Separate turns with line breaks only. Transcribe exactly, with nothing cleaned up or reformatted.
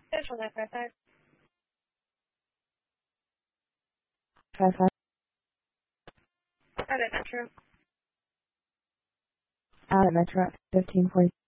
Central nine five five.
Five five.
Out at Metro.
Out at Metro. Fifteen forty.